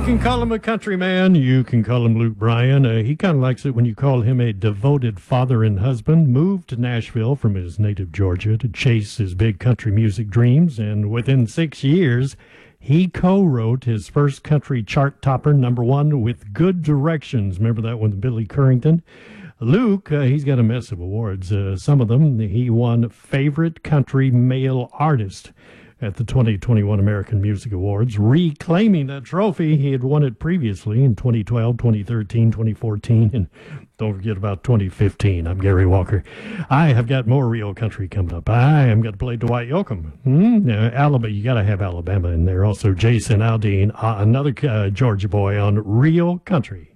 can call him a countryman. You can call him Luke Bryan. He kind of likes it when you call him a devoted father and husband. Moved to Nashville from his native Georgia to chase his big country music dreams. And within 6 years, he co-wrote his first country chart topper, #1, with Good Directions. Remember that one with Billy Currington? Luke, he's got a mess of awards. Some of them, he won Favorite Country Male Artist at the 2021 American Music Awards, reclaiming that trophy. He had won it previously in 2012, 2013, 2014, and don't forget about 2015. I'm Gary Walker. I have got more real country coming up. I am going to play Dwight Yoakam. Alabama, you got to have Alabama in there. Also, Jason Aldean, another Georgia boy on Real Country.